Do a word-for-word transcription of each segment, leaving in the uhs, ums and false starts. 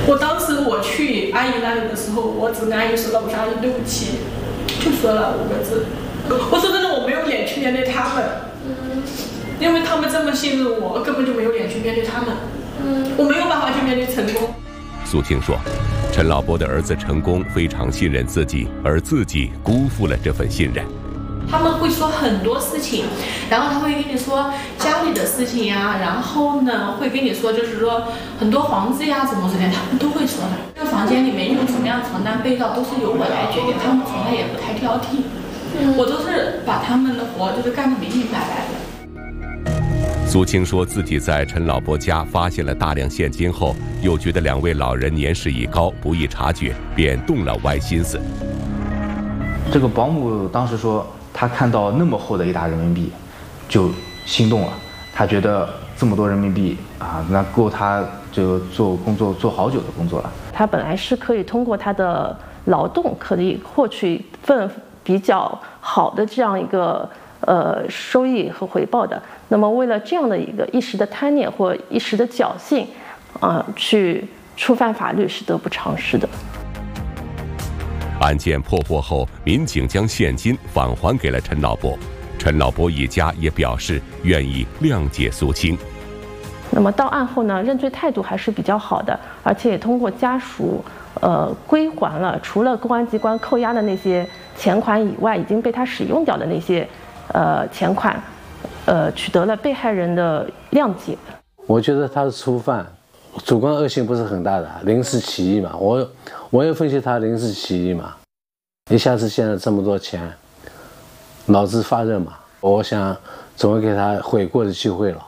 我当时我去阿姨那里的时候，我只跟阿姨说了我家人对不起，就说了五个字。我说真的，我没有脸去面对他们，因为他们这么信任我，根本就没有脸去面对他们，我没有办法去面对成功。 苏青说，陈老伯的儿子成功非常信任自己，而自己辜负了这份信任。 他们会说很多事情，然后他会跟你说家里的事情呀，然后呢会跟你说就是说很多房子呀怎么之类，他们都会说的。这个房间里面用什么样承担被罩都是由我来决定，他们从来也不太挑剔，我都是把他们的活就是干得明明白白的。 苏青说自己在陈老伯家发现了大量现金后，又觉得两位老人年事已高，不易察觉，便动了歪心思。 这个保姆当时说，他看到那么厚的一沓人民币，就心动了。他觉得这么多人民币啊，那够他就做工作做好久的工作了。 他本来是可以通过他的劳动可以获取一份比较好的这样一个呃收益和回报的。那么为了这样的一个一时的贪念或一时的侥幸，啊、呃，去触犯法律是得不偿失的。 案件破获后，民警将现金返还给了陈老伯，陈老伯一家也表示愿意谅解苏青。 那么到案后呢，认罪态度还是比较好的，而且也通过家属呃归还了除了公安机关扣押的那些钱款以外，已经被他使用掉的那些呃钱款，呃取得了被害人的谅解。 我觉得他是初犯，主观恶性不是很大的，临时起意嘛。我我也分析他临时起意嘛，一下子现在这么多钱，脑子发热嘛。我想总会给他悔过的机会了。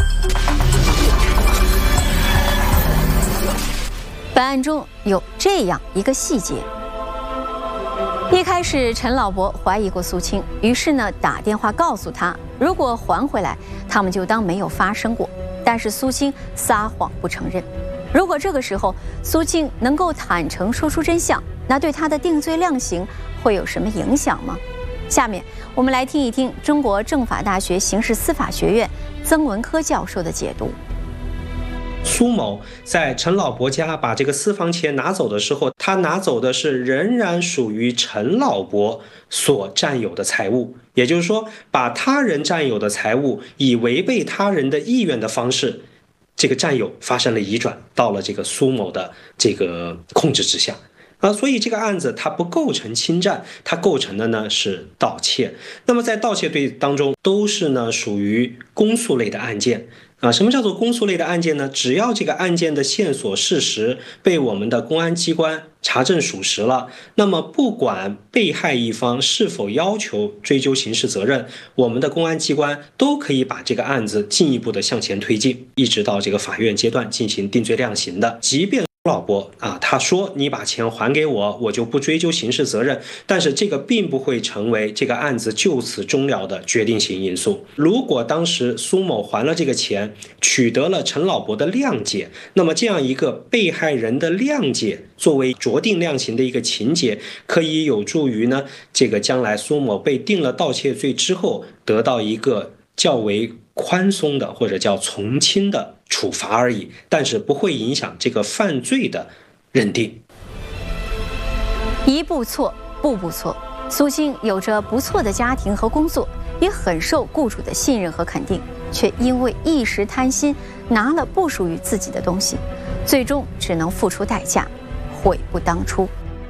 本案中有这样一个细节：一开始陈老伯怀疑过苏青，于是呢打电话告诉他，如果还回来，他们就当没有发生过。但是苏青撒谎不承认。如果这个时候苏青能够坦诚说出真相，那对他的定罪量刑会有什么影响吗？下面我们来听一听中国政法大学刑事司法学院曾文科教授的解读。 苏某在陈老伯家把这个私房钱拿走的时候，他拿走的是仍然属于陈老伯所占有的财物，也就是说，把他人占有的财物以违背他人的意愿的方式，这个占有发生了移转到了这个苏某的这个控制之下啊，所以这个案子它不构成侵占，它构成的呢是盗窃。那么在盗窃罪当中，都是呢属于公诉类的案件。啊，什么叫做公诉类的案件呢？只要这个案件的线索事实被我们的公安机关查证属实了，那么不管被害一方是否要求追究刑事责任，我们的公安机关都可以把这个案子进一步的向前推进，一直到这个法院阶段进行定罪量刑的。即便老伯啊，他说你把钱还给我，我就不追究刑事责任，但是这个并不会成为这个案子就此终了的决定性因素。如果当时苏某还了这个钱，取得了陈老伯的谅解，那么这样一个被害人的谅解作为酌定量刑的一个情节，可以有助于呢这个将来苏某被定了盗窃罪之后，得到一个较为宽松的或者叫从轻的处罚而已，但是不会影响这个犯罪的认定。 一步错，步步错。苏青有着不错的家庭和工作，也很受雇主的信任和肯定，却因为一时贪心拿了不属于自己的东西，最终只能付出代价，悔不当初。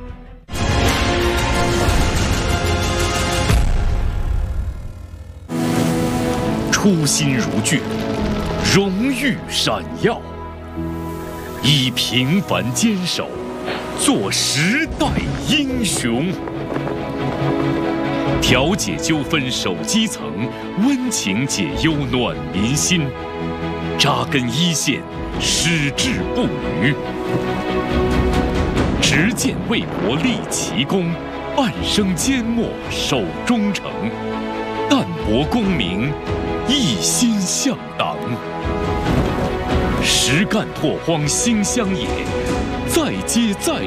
初心如炬，荣誉闪耀，以平凡坚守，做时代英雄。调解纠纷守基层，温情解忧暖民心，扎根一线，矢志不渝。执剑为国立奇功，半生缄默守忠诚，淡泊功名，一心向党。实干拓荒新乡野，再接再